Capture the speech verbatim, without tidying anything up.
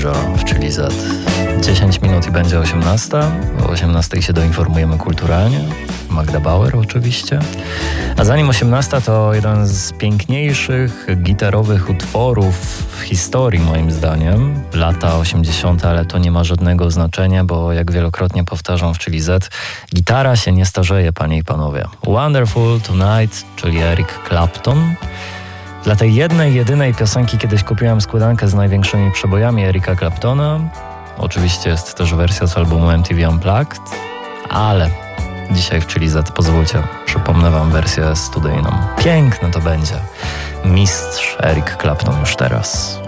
w Chili Z. dziesięć minut i będzie osiemnasta. O osiemnastej się doinformujemy kulturalnie. Magda Bauer oczywiście. A zanim osiemnasta, to jeden z piękniejszych gitarowych utworów w historii moim zdaniem. Lata osiemdziesiąte, ale to nie ma żadnego znaczenia, bo jak wielokrotnie powtarzam w Chili Z, gitara się nie starzeje, panie i panowie. Wonderful Tonight, czyli Eric Clapton. Dla tej jednej, jedynej piosenki kiedyś kupiłem składankę z największymi przebojami Erika Claptona. Oczywiście jest też wersja z albumu M T V Unplugged, ale dzisiaj w Chili Z, pozwólcie, przypomnę wam wersję studyjną. Piękne to będzie. Mistrz Eric Clapton już teraz.